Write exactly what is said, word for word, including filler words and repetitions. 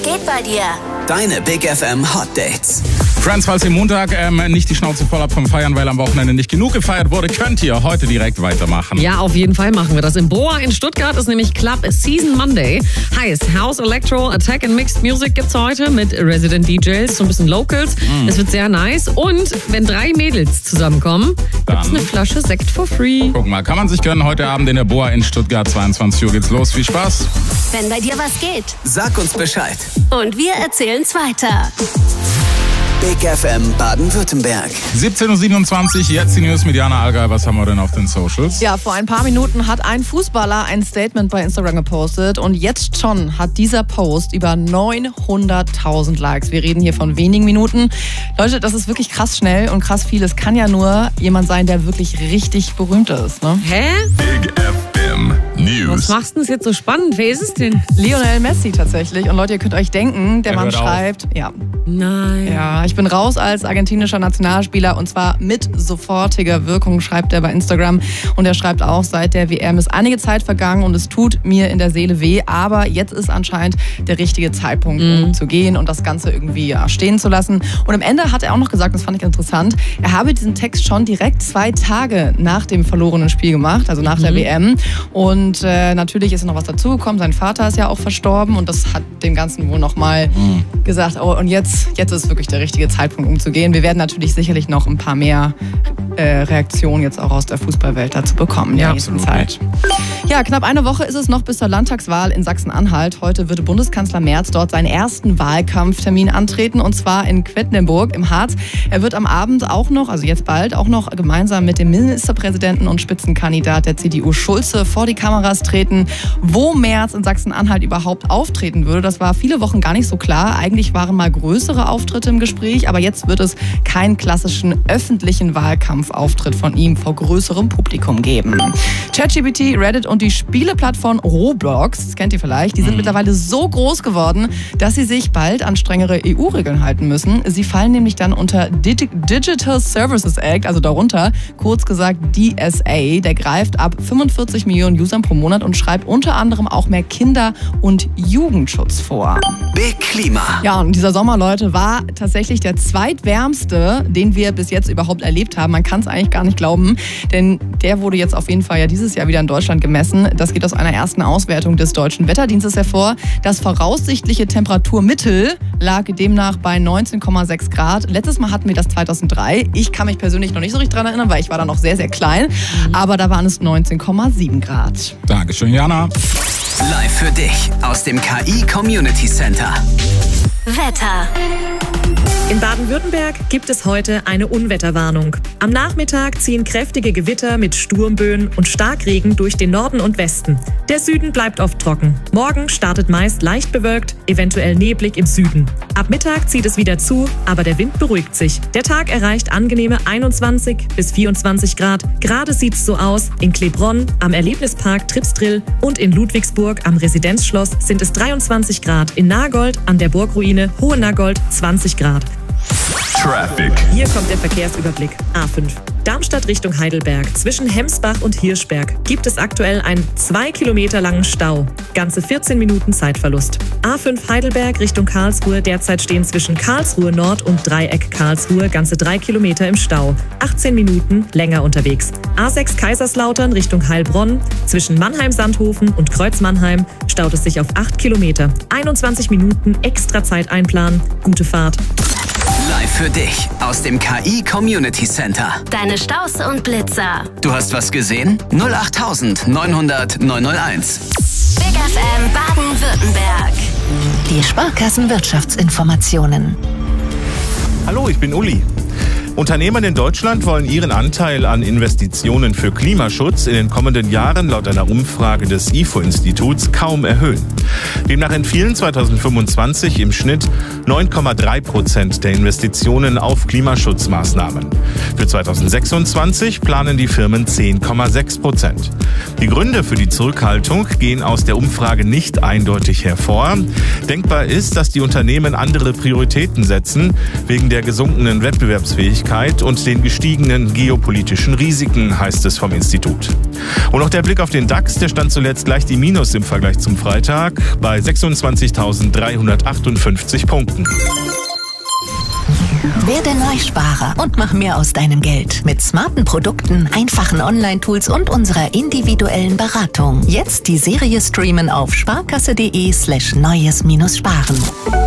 geht bei dir? Deine Big F M Hot Dates. Friends, falls ihr Montag ähm, nicht die Schnauze voll habt vom Feiern, weil am Wochenende nicht genug gefeiert wurde, könnt ihr heute direkt weitermachen. Ja, auf jeden Fall machen wir das. Im Boa in Stuttgart ist nämlich Club Season Monday. Heißt House, Electro, Attack and Mixed Music gibt's heute mit Resident D Js, so ein bisschen Locals. Es mm. wird sehr nice. Und wenn drei Mädels zusammenkommen, gibt's eine Flasche Sekt for free. Guck mal, kann man sich gönnen. Heute Abend in der Boa in Stuttgart, zweiundzwanzig Uhr geht's los. Viel Spaß. Wenn bei dir was geht, sag uns Bescheid. Und wir erzählen's weiter. Big F M Baden-Württemberg. siebzehn Uhr siebenundzwanzig, jetzt die News mit Jana Allgäu. Was haben wir denn auf den Socials? Ja, vor ein paar Minuten hat ein Fußballer ein Statement bei Instagram gepostet und jetzt schon hat dieser Post über neunhunderttausend Likes. Wir reden hier von wenigen Minuten. Leute, das ist wirklich krass schnell und krass viel. Es kann ja nur jemand sein, der wirklich richtig berühmt ist, ne? Hä? Big F M News. Was machst du denn jetzt so spannend? Wer ist es denn? Lionel Messi tatsächlich. Und Leute, ihr könnt euch denken, der Er Mann hört schreibt, auf. ja. Nein. Ja, ich bin raus als argentinischer Nationalspieler und zwar mit sofortiger Wirkung, schreibt er bei Instagram. Und er schreibt auch, seit der W M ist einige Zeit vergangen und es tut mir in der Seele weh, aber jetzt ist anscheinend der richtige Zeitpunkt, um Mhm. zu gehen und das Ganze irgendwie ja, stehen zu lassen. Und am Ende hat er auch noch gesagt, das fand ich interessant, er habe diesen Text schon direkt zwei Tage nach dem verlorenen Spiel gemacht, also nach Mhm. der W M. Und äh, natürlich ist noch was dazugekommen, sein Vater ist ja auch verstorben und das hat dem Ganzen wohl nochmal mhm. gesagt, oh und jetzt, jetzt ist wirklich der richtige Zeitpunkt, um zu gehen. Wir werden natürlich sicherlich noch ein paar mehr äh, Reaktionen jetzt auch aus der Fußballwelt dazu bekommen in der Ja, nächsten absolut. Zeit. Ja, knapp eine Woche ist es noch bis zur Landtagswahl in Sachsen-Anhalt. Heute würde Bundeskanzler Merz dort seinen ersten Wahlkampftermin antreten und zwar in Quedlinburg im Harz. Er wird am Abend auch noch, also jetzt bald, auch noch gemeinsam mit dem Ministerpräsidenten und Spitzenkandidat der C D U Schulze vor die Kameras treten. Wo Merz in Sachsen-Anhalt überhaupt auftreten würde, das war viele Wochen gar nicht so klar. Eigentlich waren mal größere Auftritte im Gespräch, aber jetzt wird es keinen klassischen öffentlichen Wahlkampfauftritt von ihm vor größerem Publikum geben. ChatGPT, Reddit und die Spieleplattform Roblox, das kennt ihr vielleicht, die sind mhm. mittlerweile so groß geworden, dass sie sich bald an strengere E U-Regeln halten müssen. Sie fallen nämlich dann unter Digi- Digital Services Act, also darunter, kurz gesagt D S A. Der greift ab fünfundvierzig Millionen Usern pro Monat und schreibt unter anderem auch mehr Kinder- und Jugendschutz vor. Big Klima. Ja, und dieser Sommer, Leute, war tatsächlich der zweitwärmste, den wir bis jetzt überhaupt erlebt haben. Man kann es eigentlich gar nicht glauben, denn der wurde jetzt auf jeden Fall ja dieses Jahr wieder in Deutschland gemessen. Das geht aus einer ersten Auswertung des Deutschen Wetterdienstes hervor. Das voraussichtliche Temperaturmittel lag demnach bei neunzehn Komma sechs Grad. Letztes Mal hatten wir das zweitausenddrei. Ich kann mich persönlich noch nicht so richtig dran erinnern, weil ich war da noch sehr, sehr klein. Aber da waren es neunzehn Komma sieben Grad. Dankeschön, Jana. Live für dich aus dem K I Community Center. Wetter. In Baden-Württemberg gibt es heute eine Unwetterwarnung. Am Nachmittag ziehen kräftige Gewitter mit Sturmböen und Starkregen durch den Norden und Westen. Der Süden bleibt oft trocken. Morgen startet meist leicht bewölkt, eventuell neblig im Süden. Ab Mittag zieht es wieder zu, aber der Wind beruhigt sich. Der Tag erreicht angenehme einundzwanzig bis vierundzwanzig Grad. Gerade sieht es so aus. In Klebronn, am Erlebnispark Tripsdrill und in Ludwigsburg am Residenzschloss sind es dreiundzwanzig Grad. In Nagold an der Burgruine Hohenagold zwanzig Grad. Traffic. Hier kommt der Verkehrsüberblick. A fünf. Darmstadt Richtung Heidelberg. Zwischen Hemsbach und Hirschberg gibt es aktuell einen zwei Kilometer langen Stau. Ganze vierzehn Minuten Zeitverlust. A fünf Heidelberg Richtung Karlsruhe. Derzeit stehen zwischen Karlsruhe Nord und Dreieck Karlsruhe ganze drei Kilometer im Stau. achtzehn Minuten länger unterwegs. A sechs Kaiserslautern Richtung Heilbronn. Zwischen Mannheim-Sandhofen und Kreuz-Mannheim staut es sich auf acht Kilometer. einundzwanzig Minuten extra Zeit einplanen. Gute Fahrt. Live für dich aus dem K I Community Center. Deine Staus und Blitzer. Du hast was gesehen? null acht neunhundert neunhunderteins. Big F M Baden-Württemberg. Die Sparkassenwirtschaftsinformationen. Hallo, ich bin Uli. Unternehmen in Deutschland wollen ihren Anteil an Investitionen für Klimaschutz in den kommenden Jahren laut einer Umfrage des I F O-Instituts kaum erhöhen. Demnach entfielen zweitausendfünfundzwanzig im Schnitt neun Komma drei Prozent der Investitionen auf Klimaschutzmaßnahmen. Für zweitausendsechsundzwanzig planen die Firmen zehn Komma sechs Prozent. Die Gründe für die Zurückhaltung gehen aus der Umfrage nicht eindeutig hervor. Denkbar ist, dass die Unternehmen andere Prioritäten setzen, wegen der gesunkenen Wettbewerbsfähigkeit und den gestiegenen geopolitischen Risiken, heißt es vom Institut. Und noch der Blick auf den DAX, der stand zuletzt leicht im Minus im Vergleich zum Freitag bei bei sechsundzwanzigtausenddreihundertachtundfünfzig Punkten. Werde Neusparer und mach mehr aus deinem Geld. Mit smarten Produkten, einfachen Online-Tools und unserer individuellen Beratung. Jetzt die Serie streamen auf sparkasse.de slash neues minus sparen.